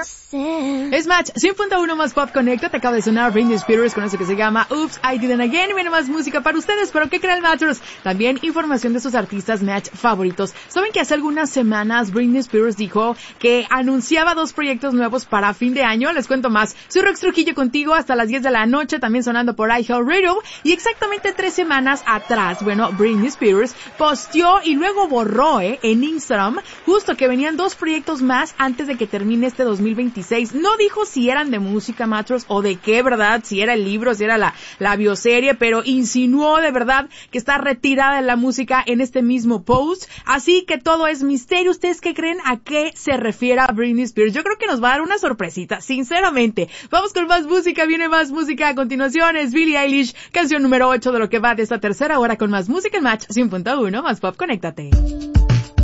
Es Match 100.1 más Pop Conecta. Te acaba de sonar Britney Spears con eso que se llama Oops, I Did It Again. Y viene más música para ustedes. ¿Pero qué creen, Matchers? También información de sus artistas Match favoritos. ¿Saben que hace algunas semanas Britney Spears dijo que anunciaba 2 proyectos nuevos para fin de año? Les cuento más. Soy Rox Trujillo contigo hasta las 10 de la noche, también sonando por iHeartRadio. Y exactamente 3 semanas atrás, bueno, Britney Spears posteó y luego borró, en Instagram, justo que venían 2 proyectos más antes de que termine este 2026. No dijo si eran de música, Matros, o de qué, ¿verdad? Si era el libro, si era la bioserie, pero insinuó de verdad que está retirada de la música en este mismo post. Así que todo es misterio. ¿Ustedes qué creen? ¿A qué se refiere a Britney Spears? Yo creo que nos va a dar una sorpresita, sinceramente. Vamos con más música, viene más música a continuación. Es Billie Eilish, canción número 8 de lo que va de esta tercera hora con más música en Match 100.1 más Pop, conéctate.